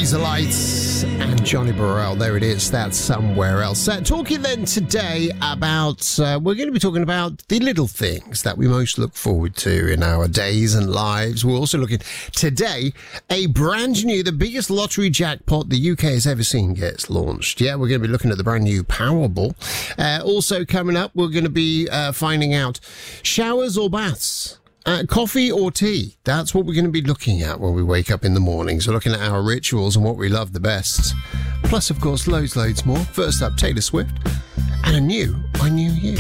Razorlights and Johnny Burrell. There it is. That's Somewhere Else. Talking then today about, we're going to be talking about the little things that we most look forward to in our days and lives. We're also looking today, a brand new, the biggest lottery jackpot the UK has ever seen gets launched. Yeah, we're going to be looking at the brand new Powerball. Also coming up, we're going to be finding out showers or baths. Coffee or tea? That's what we're going to be looking at when we wake up in the mornings. We're looking at our rituals and what we love the best. Plus, of course, loads more. First up, Taylor Swift and a new I Knew You.